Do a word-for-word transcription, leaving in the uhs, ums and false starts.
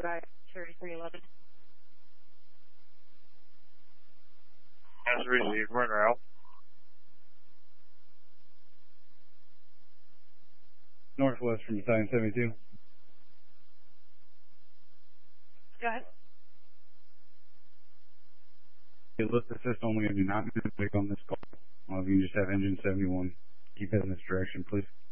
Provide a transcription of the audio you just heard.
Drive, Cherry three eleven. As received, Monroe. Northwest from Battalion seventy-two. Go ahead. Lift assist only. I do not make on this call. Uh, if you can just have engine seventy-one keep heading this direction, please.